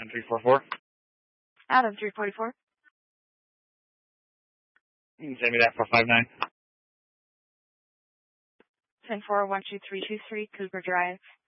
And 344. Adam 344. You can send me that for 59. 10-4-12323 Cougar Drive.